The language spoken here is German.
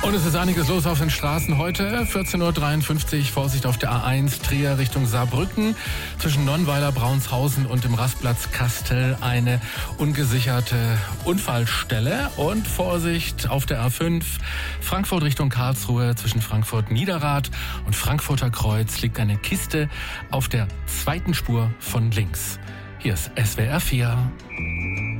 Und es ist einiges los auf den Straßen heute. 14.53 Uhr, Vorsicht auf der A1 Trier Richtung Saarbrücken. Zwischen Nonnweiler, Braunshausen und dem Rastplatz Kastel eine ungesicherte Unfallstelle. Und Vorsicht auf der A5 Frankfurt Richtung Karlsruhe. Zwischen Frankfurt-Niederrad und Frankfurter Kreuz liegt eine Kiste auf der zweiten Spur von links. Hier ist SWR 4.